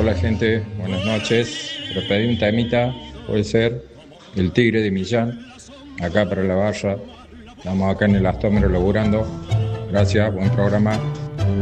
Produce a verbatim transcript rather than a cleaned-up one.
Hola gente, buenas noches. Pero pedí un temita, puede ser El Tigre de Millán, acá para la barra. Estamos acá en el Astómero laburando. Gracias, buen programa.